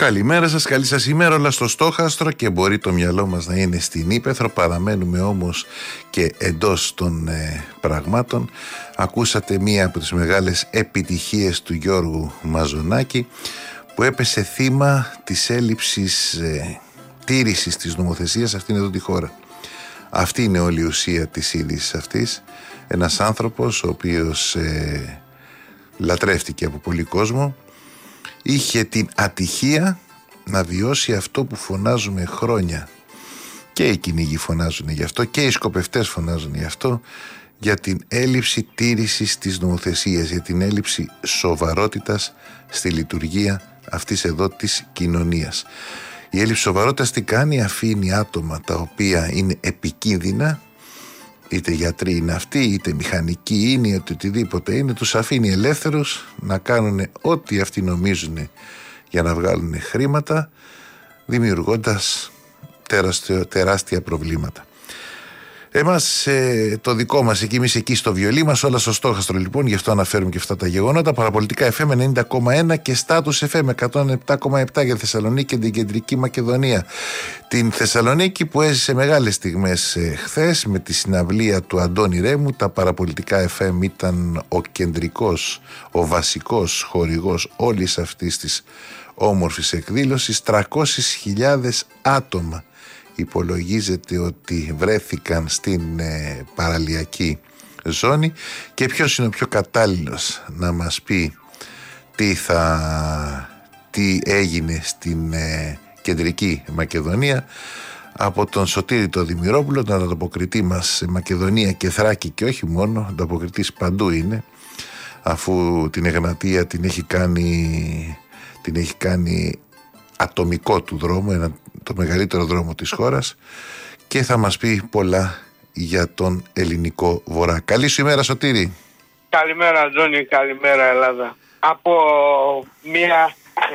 Καλημέρα σας, καλή σας ημέρα όλα στο στόχαστρο και μπορεί το μυαλό μας να είναι στην ύπαιθρο, παραμένουμε όμως και εντός των πραγμάτων. Ακούσατε μία από τις μεγάλες επιτυχίες του Γιώργου Μαζονάκη που έπεσε θύμα της έλλειψης τήρησης της νομοθεσίας αυτήν εδώ τη χώρα. Αυτή είναι όλη η ουσία της είδησης αυτής. Ένας άνθρωπος ο οποίος λατρεύτηκε από πολύ κόσμο, είχε την ατυχία να βιώσει αυτό που φωνάζουμε χρόνια. Και οι κυνήγοι φωνάζουν γι' αυτό και οι σκοπευτές φωνάζουν γι' αυτό, για την έλλειψη τήρησης της νομοθεσίας, για την έλλειψη σοβαρότητας στη λειτουργία αυτής εδώ της κοινωνίας. Η έλλειψη σοβαρότητας τι κάνει? Αφήνει άτομα τα οποία είναι επικίνδυνα, είτε γιατροί είναι αυτοί, είτε μηχανικοί είναι, είτε οτιδήποτε είναι, τους αφήνει ελεύθερους να κάνουν ό,τι αυτοί νομίζουν για να βγάλουν χρήματα, δημιουργώντας τεράστια προβλήματα. Εμάς το δικό μας εμείς εκεί στο βιολί μας, όλα στο στόχαστρο λοιπόν, γι' αυτό αναφέρουμε και αυτά τα γεγονότα. Παραπολιτικά FM 90,1 και Status FM 107,7 για Θεσσαλονίκη και την Κεντρική Μακεδονία. Την Θεσσαλονίκη που έζησε μεγάλες στιγμές χθες με τη συναυλία του Αντώνη Ρέμου. Τα παραπολιτικά FM ήταν ο κεντρικός, ο βασικός χορηγός όλης αυτής της όμορφης εκδήλωσης. 300.000 άτομα υπολογίζεται ότι βρέθηκαν στην παραλιακή ζώνη. Και ποιος είναι ο πιο κατάλληλος να μας πει τι έγινε στην Κεντρική Μακεδονία από τον Σωτήρη τον Δημηρόπουλο, τον ανταποκριτή μας Μακεδονία και Θράκη, και όχι μόνο, ανταποκριτής παντού είναι, αφού την Εγνατία την έχει κάνει ατομικό του δρόμο, το μεγαλύτερο δρόμο της χώρας, και θα μας πει πολλά για τον ελληνικό βορρά. Καλή σου ημέρα, Σωτήρη. Καλημέρα, Αντώνη, καλημέρα, Ελλάδα. Από μια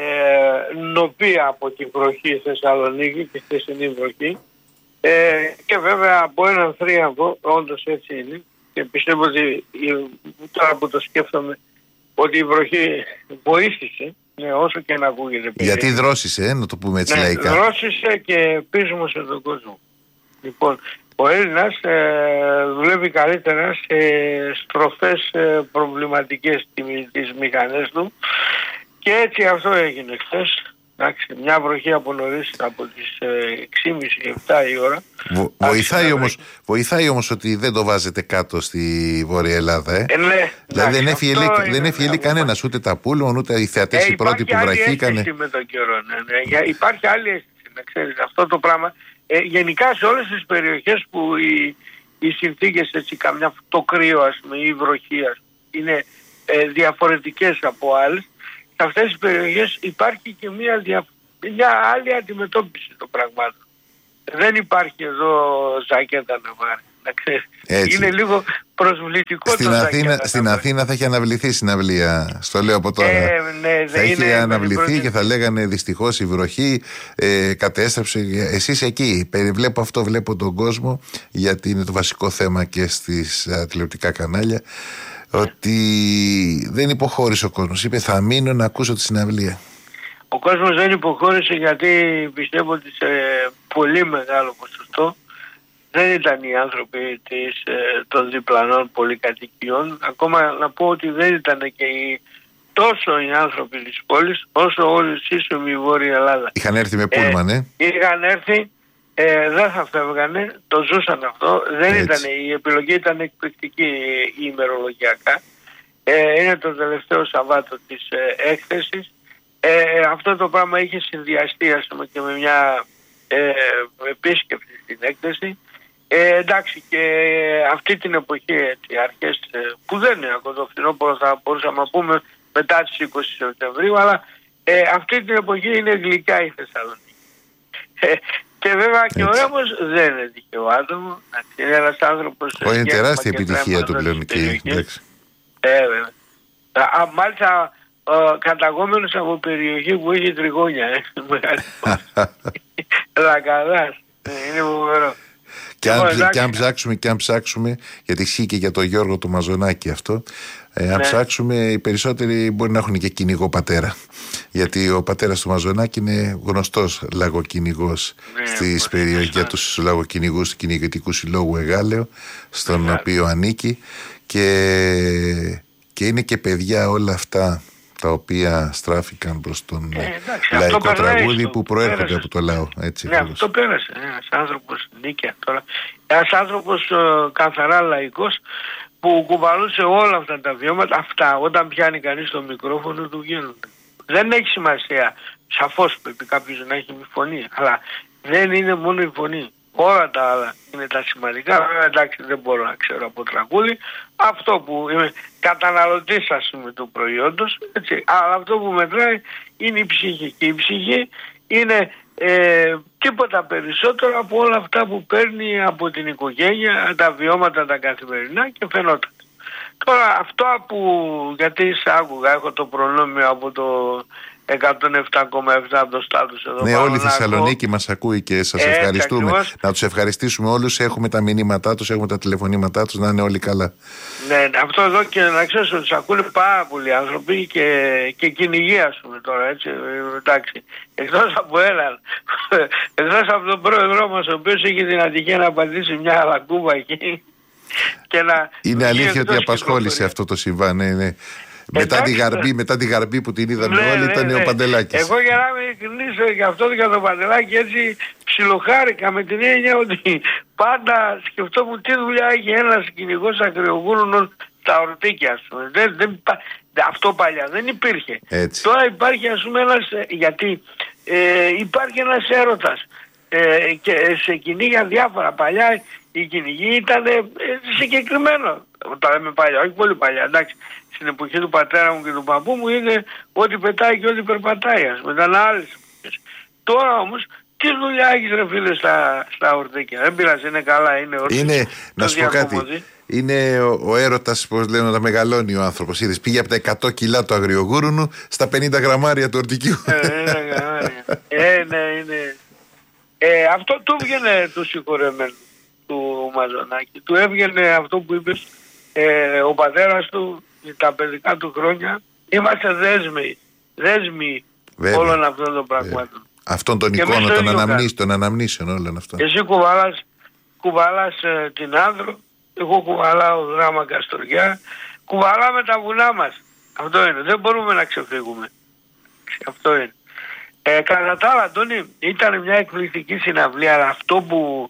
νοπία από την βροχή Θεσσαλονίκη, τη χθεσινή βροχή, και βέβαια από έναν θρίαμβο, όντως έτσι είναι, και πιστεύω ότι τώρα που το σκέφτομαι ότι η βροχή βοήθησε. Ναι, όσο και να ακούγεται. Γιατί δρόσησε, να το πούμε έτσι λαϊκά. Δρόσησε και πείσμωσε τον κόσμο. Λοιπόν, ο Έλληνας δουλεύει καλύτερα σε στροφές προβληματικές τις μηχανές του, και έτσι αυτό έγινε χθες. Μια βροχή από νωρίς, από τις 6.30-7 η ώρα. Βοηθάει όμως ότι δεν το βάζετε κάτω στη Βόρεια Ελλάδα. Ναι, δηλαδή δεν έφυγε κανένας, ούτε τα πούλμαν, ούτε οι θεατές οι πρώτοι που βραχήκανε. Με τον καιρό, ναι. Υπάρχει άλλη αίσθηση, να ξέρεις, αυτό το πράγμα. Γενικά σε όλες τις περιοχές που οι συνθήκες, έτσι, καμιά το κρύο, ας πούμε, ή η βροχή, είναι διαφορετικές από άλλες, σε αυτές τις περιοχές υπάρχει και μια άλλη αντιμετώπιση των πραγμάτων. Δεν υπάρχει εδώ ζακέτα να βάλει, να ξέρεις. Είναι λίγο προσβλητικό στην Αθήνα θα έχει αναβληθεί συναυλία, στο λέω από τώρα. Θα είχε αναβληθεί και θα λέγανε δυστυχώς η βροχή κατέστρεψε. Εσείς εκεί, βλέπω τον κόσμο, γιατί είναι το βασικό θέμα και στις τηλεοπτικά κανάλια, ότι δεν υποχώρησε ο κόσμος. Είπε θα μείνω να ακούσω τη συναυλία. Ο κόσμος δεν υποχώρησε γιατί πιστεύω ότι σε πολύ μεγάλο ποσοστό δεν ήταν οι άνθρωποι των διπλανών πολυκατοικιών. Ακόμα να πω ότι δεν ήταν και τόσο οι άνθρωποι της πόλης όσο όλοι σύσσωμοι η Βόρεια Ελλάδα. Είχαν έρθει με πούλμαν, Είχαν έρθει, δεν θα φεύγανε, το ζούσαν αυτό. Η επιλογή ήταν εκπληκτική ημερολογιακά. Είναι το τελευταίο Σαββάτο της έκθεσης. Αυτό το πράγμα είχε συνδυαστεί, ας πούμε, και με μια επίσκεψη στην έκθεση. Εντάξει, και αυτή την εποχή, αρχές που δεν είναι ακόμα το φθινόπωρο, θα μπορούσαμε να πούμε μετά τις 20 Σεπτεμβρίου, αλλά αυτή την εποχή είναι γλυκά η Θεσσαλονίκη. Και βέβαια και ο Ρέμος δεν είναι τυχαίο άτομο. Είναι ένας άνθρωπος. Είναι τεράστια επιτυχία του πλέον εκεί. Βέβαια. Μάλιστα καταγόμενος από περιοχή που έχει τριγώνια. Λακαδάς. Είναι φοβερό. Και αν ψάξουμε, γιατί ισχύει και για τον Γιώργο του Μαζονάκη αυτό, Αν ψάξουμε, οι περισσότεροι μπορεί να έχουν και κυνηγό πατέρα. Γιατί ο πατέρας του Μαζονάκη είναι γνωστός λαγοκυνηγός στις περιοχές για τους λαγοκυνηγούς του Κυνηγητικού Συλλόγου Εγάλεο, στον οποίο ανήκει, και είναι και παιδιά όλα αυτά τα οποία στράφηκαν προς τον λαϊκό τραγούδι που προέρχονται από το λαό. Έτσι, αυτό πέρασε. Ένας άνθρωπος νίκαια τώρα. Ένας άνθρωπος καθαρά λαϊκός, που κουβαλούσε όλα αυτά τα βιώματα. Αυτά όταν πιάνει κανείς το μικρόφωνο του γίνονται. Δεν έχει σημασία. Σαφώς πρέπει κάποιος να έχει μια φωνή, αλλά δεν είναι μόνο η φωνή. Όλα τα άλλα είναι τα σημαντικά. Βέβαια, εντάξει, δεν μπορώ να ξέρω από τραγούδι. Αυτό που είμαι καταναλωτής, ας πούμε, του προϊόντος, έτσι. Αλλά αυτό που μετράει είναι η ψυχή. Και η ψυχή είναι τίποτα περισσότερο από όλα αυτά που παίρνει από την οικογένεια, τα βιώματα τα καθημερινά, και φαινόταν. Τώρα αυτό γιατί σε άκουγα, έχω το προνόμιο από το 107,7 από το στάτους εδώ. Ναι, όλη η Θεσσαλονίκη μας ακούει και σας ευχαριστούμε. Ακριβώς. Να τους ευχαριστήσουμε όλους. Έχουμε τα μηνύματά τους, έχουμε τα τηλεφωνήματά τους, να είναι όλοι καλά. Ναι, αυτό εδώ, και να ξέρεις ότι τους ακούνε πάρα πολλοί άνθρωποι και κυνηγοί, ας πούμε, τώρα, έτσι, εντάξει. Εκτός από έναν, εκτός από τον πρόεδρό μας, ο οποίος είχε την ατυχία να πατήσει μια αλακούβα εκεί. Είναι αλήθεια ότι απασχόλησε αυτό το συμβάν, ναι. Μετά τη γαρμπή που την είδαμε όλοι, ήταν ο Παντελάκης. Εγώ, για να μην ειλικρινής, για αυτό και για τον Παντελάκη, έτσι ψιλοχάρηκα, με την έννοια ότι πάντα σκεφτόμουν τι δουλειά έχει ένας κυνηγός αγριογούρνων στα ορτίκια, ας πούμε. Αυτό παλιά δεν υπήρχε. Έτσι. Τώρα υπάρχει, ας πούμε, γιατί υπάρχει ένας έρωτας και σε κυνήγια διάφορα. Παλιά η κυνηγή ήταν συγκεκριμένο. Τα λέμε παλιά, όχι πολύ παλιά, εντάξει. Στην εποχή του πατέρα μου και του παππού μου είναι ό,τι πετάει και ό,τι περπατάει, ας πούμε. Ήταν άλλες εποχές. Τώρα όμως, τι δουλειά έχεις, ρε φίλε, στα ορτίκια? Δεν πειράζει, είναι καλά, είναι ορτίκια. Να σου πω κάτι. Είναι ο έρωτας, πώς λένε, να μεγαλώνει ο άνθρωπος. Είδες, πήγε από τα 100 κιλά του αγριογούρνου στα 50 γραμμάρια του ορτικιού. Ναι, είναι. Αυτό του έβγαινε του συγχωρεμένου του Μαζονάκη. Του έβγαινε αυτό που είπες, ο πατέρας του, τα παιδικά του χρόνια. Είμαστε δέσμοι όλων αυτών των πραγμάτων. Αυτών των εικόνων, των αναμνήσεων, όλων αυτών. Εσύ κουβαλάς την Άνδρο, εγώ κουβαλάω δράμα Καστοριά, κουβαλάμε τα βουνά μας. Αυτό είναι, δεν μπορούμε να ξεφύγουμε. Αυτό είναι. Κατά τα άλλα, Αντώνη, ήταν μια εκπληκτική συναυλία, αλλά αυτό που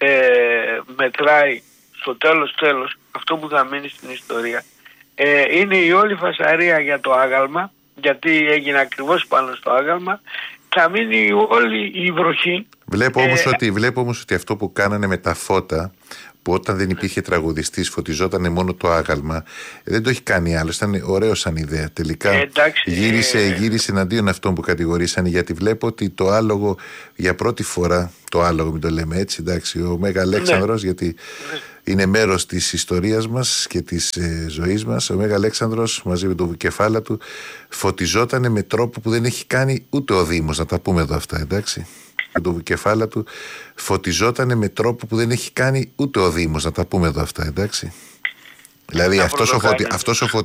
μετράει στο τέλος, αυτό που θα μείνει στην ιστορία, είναι η όλη φασαρία για το άγαλμα, γιατί έγινε ακριβώς πάνω στο άγαλμα. Θα μείνει όλη η βροχή. Βλέπω όμως ότι αυτό που κάνανε με τα φώτα, που όταν δεν υπήρχε τραγουδιστής φωτιζόταν μόνο το άγαλμα, δεν το έχει κάνει άλλο. Ήταν ωραίο σαν ιδέα. Τελικά γύρισε εναντίον αυτών που κατηγορήσανε, γιατί βλέπω ότι το άλογο για πρώτη φορά, το άλογο, μην το λέμε έτσι, εντάξει, ο Μέγα Αλέξανδρος, γιατί είναι μέρος της ιστορίας μας και της ζωής μας. Ο Μέγα Αλέξανδρος μαζί με το κεφάλα του φωτιζόταν με τρόπο που δεν έχει κάνει ούτε ο Δήμος, να τα πούμε εδώ αυτά, εντάξει. Το κεφάλα του φωτιζόταν με τρόπο που δεν έχει κάνει ούτε ο Δήμος, να τα πούμε εδώ αυτά, εντάξει. Δηλαδή αυτός ο